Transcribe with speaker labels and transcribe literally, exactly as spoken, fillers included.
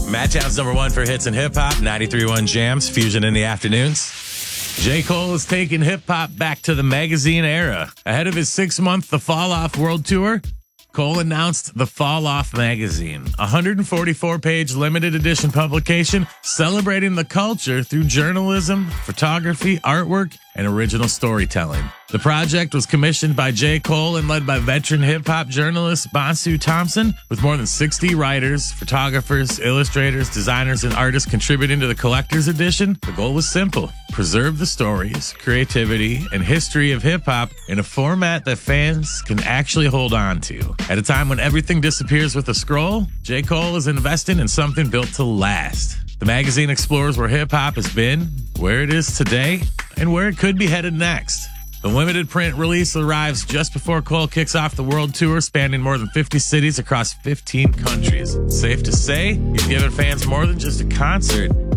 Speaker 1: Madtown's number one for hits and hip hop, ninety-three point one Jams, Fusion in the afternoons. J. Cole is taking hip hop back to the magazine era. Ahead of his six month The Fall Off World Tour, Cole announced The Fall Off magazine, a one hundred forty-four page limited edition publication celebrating the culture through journalism, photography, artwork, and original storytelling. The project was commissioned by J. Cole and led by veteran hip-hop journalist Bonsu Thompson, with more than sixty writers, photographers, illustrators, designers, and artists contributing to the collector's edition. The goal was simple: preserve the stories, creativity, and history of hip-hop in a format that fans can actually hold on to. At a time when everything disappears with a scroll, J. Cole is investing in something built to last. The magazine explores where hip-hop has been, where it is today, and where it could be headed next. The limited print release arrives just before Cole kicks off the world tour, spanning more than fifty cities across fifteen countries. Safe to say, he's given fans more than just a concert.